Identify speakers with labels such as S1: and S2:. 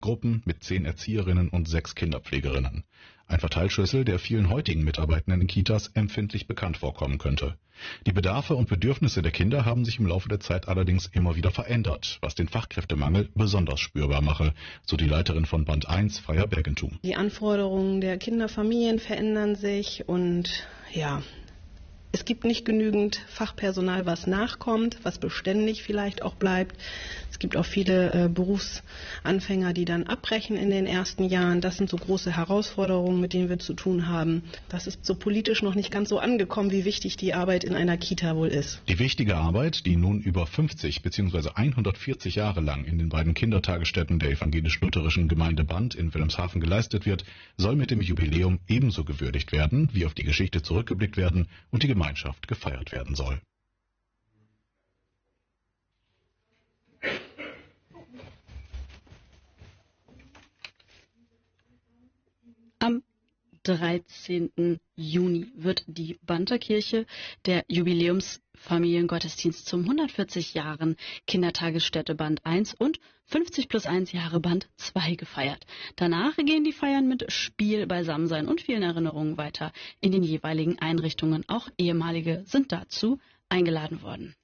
S1: Gruppen mit 10 Erzieherinnen und 6 Kinderpflegerinnen. Ein Verteilschlüssel, der vielen heutigen Mitarbeitenden in Kitas empfindlich bekannt vorkommen könnte. Die Bedarfe und Bedürfnisse der Kinder haben sich im Laufe der Zeit allerdings immer wieder verändert, was den Fachkräftemangel besonders spürbar mache, so die Leiterin von Band 1, Freya Bergentum.
S2: Die Anforderungen der Kinderfamilien verändern sich und es gibt nicht genügend Fachpersonal, was nachkommt, was beständig vielleicht auch bleibt. Es gibt auch viele Berufsanfänger, die dann abbrechen in den ersten Jahren. Das sind so große Herausforderungen, mit denen wir zu tun haben. Das ist so politisch noch nicht ganz so angekommen, wie wichtig die Arbeit in einer Kita wohl ist.
S1: Die wichtige Arbeit, die nun über 50 bzw. 140 Jahre lang in den beiden Kindertagesstätten der evangelisch-lutherischen Gemeinde Band in Wilhelmshaven geleistet wird, soll mit dem Jubiläum ebenso gewürdigt werden, wie auf die Geschichte zurückgeblickt werden und die Gemeinschaft gefeiert werden soll.
S3: Am 13. Juni wird die Banter Kirche der Jubiläumsfamiliengottesdienst zum 140 Jahren Kindertagesstätte Band 1 und 50+1 Jahre Band 2 gefeiert. Danach gehen die Feiern mit Spiel, Beisammensein und vielen Erinnerungen weiter in den jeweiligen Einrichtungen. Auch ehemalige sind dazu eingeladen worden.